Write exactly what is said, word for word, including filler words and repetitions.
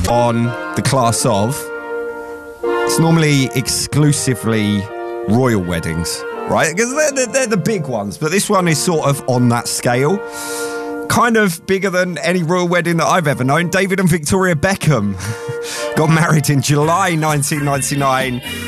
on the class of, it's normally exclusively royal weddings, right? Because they're, they're, they're the big ones, but this one is sort of on that scale. Kind of bigger than any royal wedding that I've ever known. David and Victoria Beckham got married in July nineteen ninety-nine